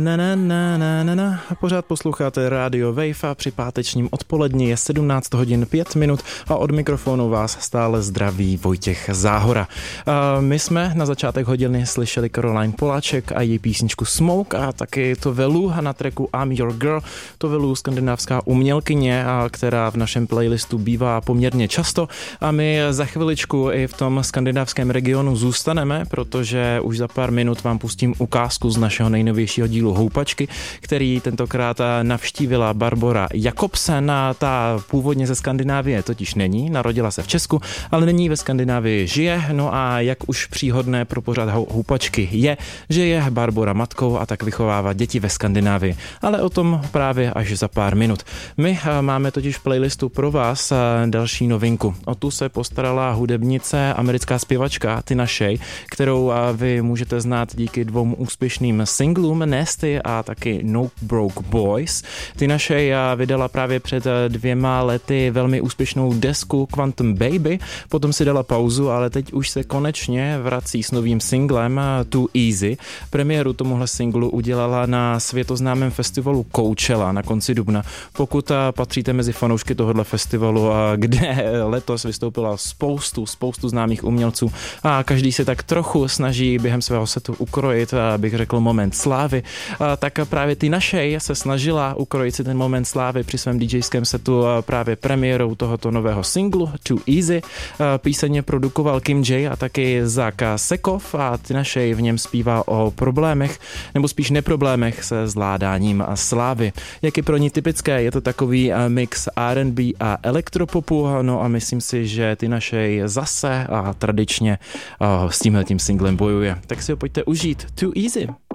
Pořád posloucháte Radio Wave a při pátečním odpoledni je 17 hodin 5 minut a od mikrofonu vás stále zdraví Vojtěch Záhora. My jsme na začátek hodiny slyšeli Caroline Polachek a její písničku Smoke a taky Tovelu na tracku I'm Your Girl. Tovelu, skandinávská umělkyně, která v našem playlistu bývá poměrně často a my za chviličku i v tom skandinávském regionu zůstaneme, protože už za pár minut vám pustím ukázku z našeho nejnovějšího dílu Houpačky, který tentokrát navštívila Barbora Jakobsen. Ta původně ze Skandinávie totiž není, narodila se v Česku, ale nyní ve Skandinávii žije. No a jak už příhodné pro pořad Houpačky je, že je Barbora matkou a tak vychovává děti ve Skandinávii. Ale o tom právě až za pár minut. My máme totiž v playlistu pro vás další novinku. O tu se postarala hudebnice, americká zpěvačka Tina Shea, kterou vy můžete znát díky dvou úspěšným singlům Nasty a taky No Broke Boys. Tina Shea vydala právě před 2 lety velmi úspěšnou desku Quantum Baby, potom si dala pauzu, ale teď už se konečně vrací s novým singlem Too Easy. Premiéru tomuhle singlu udělala na světoznámém festivalu Coachella na konci dubna. Pokud patříte mezi fanoušky tohohle festivalu, kde letos vystoupila spoustu známých umělců a každý se tak trochu snaží během svého setu ukrojit, bych řekl, moment slávy, tak právě Tina Shea se snažila ukrojit si ten moment slávy při svém DJském setu právě premiérou tohoto nového singlu Too Easy. Píseň produkoval Kim J a taky Zach Sekov a Tina Shea v něm zpívá o problémech, nebo spíš neproblémech se zvládáním slávy. Jak je pro ní typické, je to takový mix R&B a elektropopu, no a myslím si, že Tina Shea zase a tradičně s tímhletím singlem bojuje. Tak si ho pojďte užít. Too Easy.